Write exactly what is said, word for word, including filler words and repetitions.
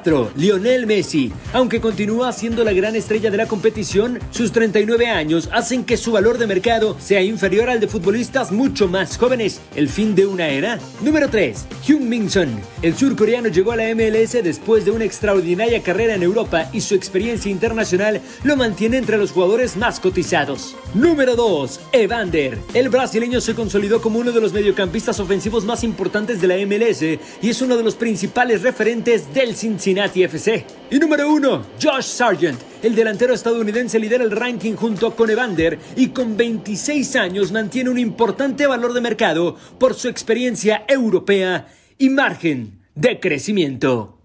cuatro. Lionel Messi. Aunque continúa siendo la gran estrella de la competición, sus treinta y nueve años hacen que su valor de mercado sea inferior al de futbolistas mucho más jóvenes. ¿El fin de una era? Número tres. Heung-min Son. El surcoreano llegó a la M L S después de una extraordinaria carrera en Europa y su experiencia internacional lo mantiene entre los jugadores más cotizados. Número dos. Evander. El brasileño se consolidó como uno de los mediocampistas ofensivos más importantes de la M L S y es uno de los principales referentes del Cincinnati F C. Y número uno. Josh Sargent. El delantero estadounidense lidera el ranking junto con Evander y con veintiséis años mantiene un importante valor de mercado por su experiencia europea y margen de crecimiento.